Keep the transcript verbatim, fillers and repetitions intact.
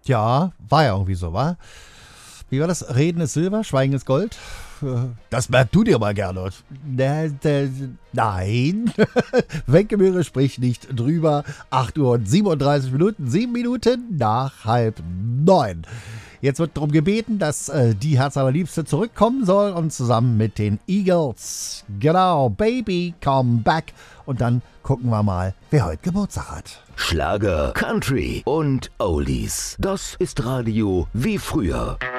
Ja, war ja irgendwie so, wa? Wie war das? Reden ist Silber, Schweigen ist Gold? Das merkst du dir mal gerne. Nein. Wenkemühre spricht nicht drüber. acht Uhr und siebenunddreißig Minuten, sieben Minuten nach halb neun. Jetzt wird darum gebeten, dass äh, die Herz allerliebste zurückkommen soll und zusammen mit den Eagles. Genau, Baby, come back. Und dann gucken wir mal, wer heute Geburtstag hat. Schlager, Country und Oldies. Das ist Radio wie früher.